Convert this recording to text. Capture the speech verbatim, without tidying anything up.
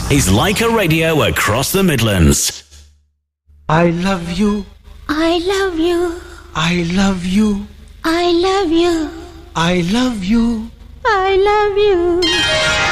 is Leica Radio across the Midlands. I love you. I love you. I love you. I love you. I love you. I love you.